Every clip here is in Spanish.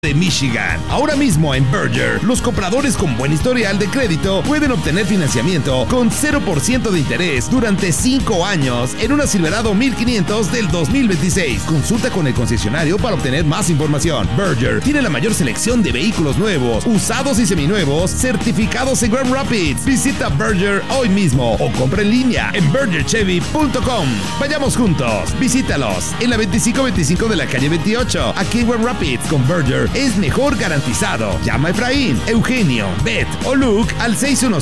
de Michigan. Ahora mismo en Berger, los compradores con buen historial de crédito pueden obtener financiamiento con 0% de interés durante 5 años en una Silverado 1500 del 2026. Consulta con el concesionario para obtener más información. Berger tiene la mayor selección de vehículos nuevos, usados y seminuevos, certificados en Grand Rapids. Visita Berger hoy mismo o compra en línea en bergerchevy.com. Vayamos juntos. Visítalos en la 2525 de la calle 28, aquí en Grand Rapids. Con Berger es mejor garantizado. Llama a Efraín, Eugenio, Beth o Luke al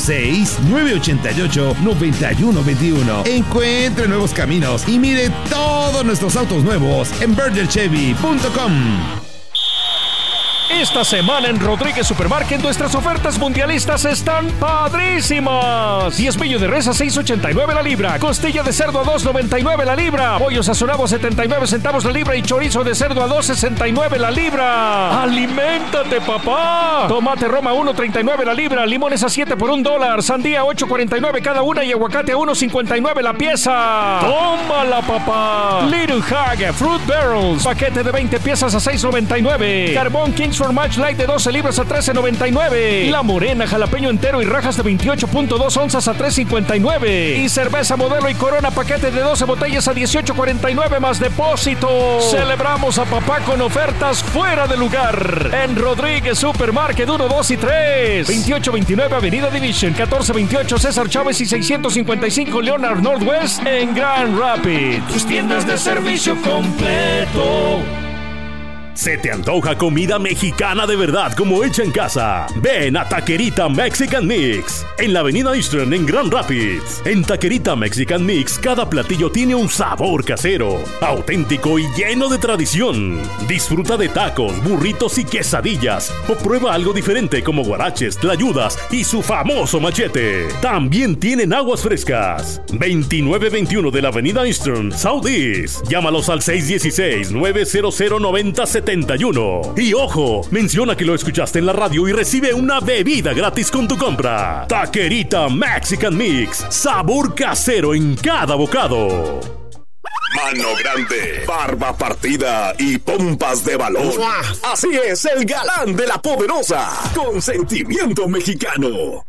616-988-9121. Encuentre nuevos caminos y mire todos nuestros autos nuevos en bergerchevy.com. Esta semana en Rodríguez Supermarket nuestras ofertas mundialistas están padrísimas. 10 millo de res a $6.89 la libra, costilla de cerdo a $2.99 la libra, pollo sazonado a 79 centavos la libra y chorizo de cerdo a $2.69 la libra. ¡Aliméntate, papá! Tomate Roma a $1.39 la libra, limones a 7 por $1, sandía a $8.49 cada una y aguacate a $1.59 la pieza. ¡Tómala, papá! Little Hag Fruit Barrels, paquete de 20 piezas a $6.99. Carbón Kings for Match Light de 12 libras a $13.99. La Morena jalapeño entero y rajas de 28.2 onzas a $3.59. Y cerveza Modelo y Corona paquete de 12 botellas a $18.49 más depósito. Celebramos a papá con ofertas fuera de lugar en Rodríguez Supermarket 1, 2 y 3. 2829 Avenida Division, 1428 César Chávez y 655 Leonard Northwest en Grand Rapids. Tus tiendas de servicio completo. ¿Se te antoja comida mexicana de verdad como hecha en casa? Ven a Taquerita Mexican Mix en la avenida Eastern en Grand Rapids. En Taquerita Mexican Mix cada platillo tiene un sabor casero, auténtico y lleno de tradición. Disfruta de tacos, burritos y quesadillas o prueba algo diferente como guaraches, tlayudas y su famoso machete. También tienen aguas frescas. 2921 de la avenida Eastern Southeast. Llámalos al 616-900-9071. Y ojo, menciona que lo escuchaste en la radio y recibe una bebida gratis con tu compra. Taquerita Mexican Mix, sabor casero en cada bocado. Mano grande, barba partida y pompas de balón. Así es el galán de la poderosa, con sentimiento mexicano.